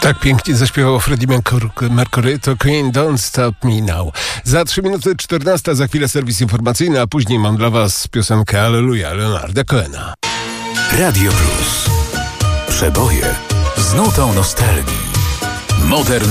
Tak pięknie zaśpiewał Freddie Mercury, to Queen Don't Stop Me Now. Za 3 minuty 14, za chwilę serwis informacyjny, a później mam dla was piosenkę Alleluja Leonarda Cohena. Radio Plus. Przeboje z nutą nostalgii. Modern